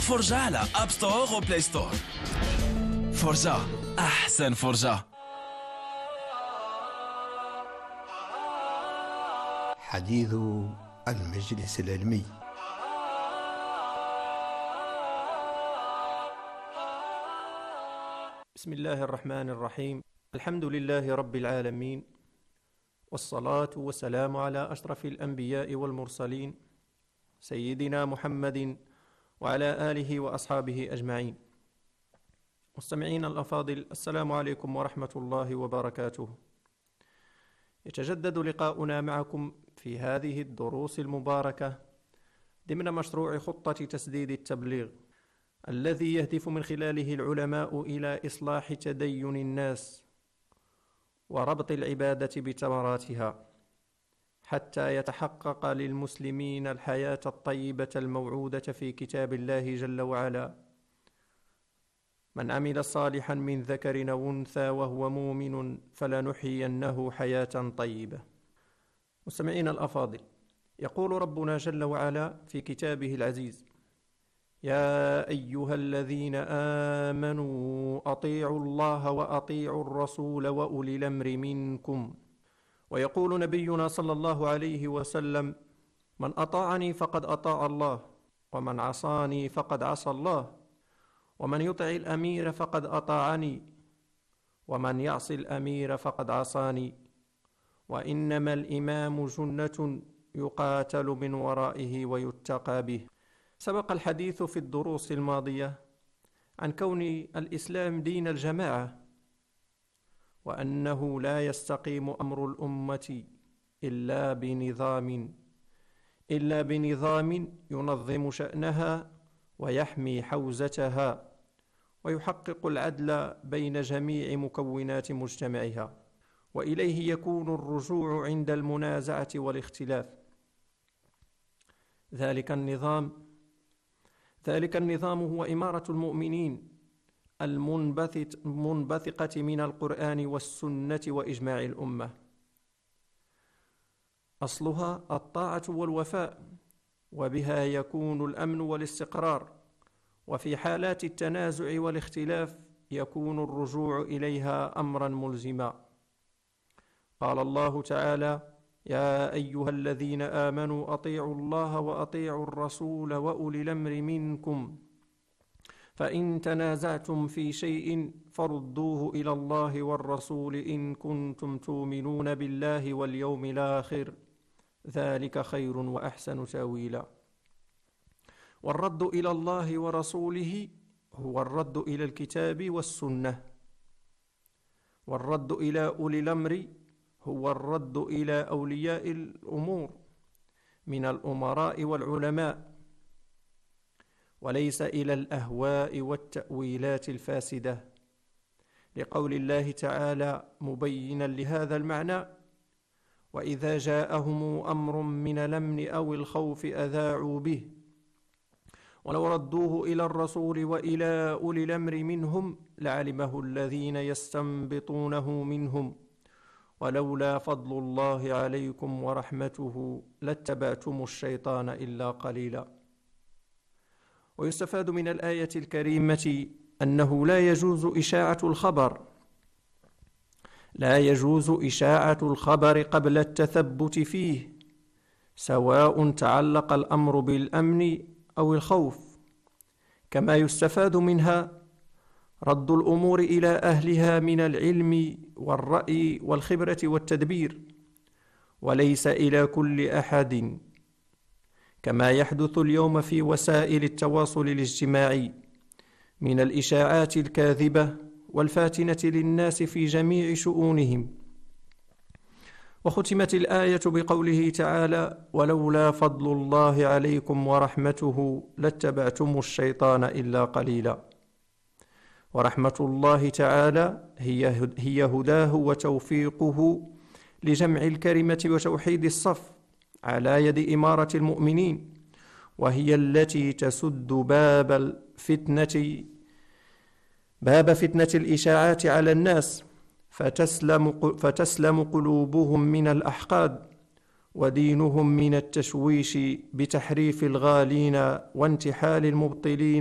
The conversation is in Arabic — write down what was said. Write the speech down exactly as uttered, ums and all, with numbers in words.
فرجة على اب ستور وبلاي ستور. فرجة، احسن فرجة. حديث المجلس العلمي. بسم الله الرحمن الرحيم. الحمد لله رب العالمين، والصلاة والسلام على أشرف الأنبياء والمرسلين سيدنا محمد وعلى آله وأصحابه أجمعين. مستمعين الأفاضل، السلام عليكم ورحمة الله وبركاته. يتجدد لقاؤنا معكم في هذه الدروس المباركة ضمن مشروع خطة تسديد التبليغ، الذي يهدف من خلاله العلماء إلى إصلاح تدين الناس وربط العبادة بثمراتها، حتى يتحقق للمسلمين الحياة الطيبة الموعودة في كتاب الله جل وعلا: من عمل صالحا من ذكر أو أنثى وهو مؤمن فلنحيينه حياة طيبة. مستمعين الأفاضل، يقول ربنا جل وعلا في كتابه العزيز: يا أيها الذين آمنوا أطيعوا الله وأطيعوا الرسول وأولي الأمر منكم. ويقول نبينا صلى الله عليه وسلم: من أطاعني فقد أطاع الله، ومن عصاني فقد عصى الله، ومن يطع الأمير فقد أطاعني، ومن يعص الأمير فقد عصاني، وإنما الإمام جنة يقاتل من ورائه ويتقى به. سبق الحديث في الدروس الماضية عن كون الإسلام دين الجماعة، وأنه لا يستقيم أمر الأمة إلا بنظام إلا بنظام ينظم شأنها ويحمي حوزتها ويحقق العدل بين جميع مكونات مجتمعها، وإليه يكون الرجوع عند المنازعة والاختلاف. ذلك النظام ذلك النظام هو إمارة المؤمنين المنبثقة من القرآن والسنة وإجماع الأمة. أصلها الطاعة والوفاء، وبها يكون الأمن والاستقرار، وفي حالات التنازع والاختلاف يكون الرجوع إليها أمرا ملزما. قال الله تعالى: يا أيها الذين آمنوا أطيعوا الله وأطيعوا الرسول وأولي الأمر منكم، فإن تنازعتم في شيء فردوه إلى الله والرسول إن كنتم تؤمنون بالله واليوم الآخر، ذلك خير وأحسن تأويلا. والرد إلى الله ورسوله هو الرد إلى الكتاب والسنة، والرد إلى أولي الأمر هو الرد إلى أولياء الأمور من الأمراء والعلماء، وليس إلى الأهواء والتأويلات الفاسدة، لقول الله تعالى مبينا لهذا المعنى: وإذا جاءهم أمر من الأمن أو الخوف أذاعوا به، ولو ردوه إلى الرسول وإلى أولي الأمر منهم لعلمه الذين يستنبطونه منهم، ولولا فضل الله عليكم ورحمته لاتبعتم الشيطان إلا قليلا. ويستفاد من الآية الكريمة أنه لا يجوز إشاعة الخبر لا يجوز إشاعة الخبر قبل التثبت فيه، سواء تعلق الأمر بالأمن أو الخوف. كما يستفاد منها رد الأمور إلى أهلها من العلم والرأي والخبرة والتدبير، وليس إلى كل أحد، كما يحدث اليوم في وسائل التواصل الاجتماعي من الإشاعات الكاذبة والفاتنة للناس في جميع شؤونهم. وختمت الآية بقوله تعالى: ولولا فضل الله عليكم ورحمته لاتبعتم الشيطان إلا قليلا. ورحمة الله تعالى هي هي هداه وتوفيقه لجمع الكلمة وتوحيد الصف على يد إمارة المؤمنين، وهي التي تسد باب الفتنة باب فتنة الإشاعات على الناس، فتسلم فتسلم قلوبهم من الأحقاد ودينهم من التشويش بتحريف الغالين وانتحال المبطلين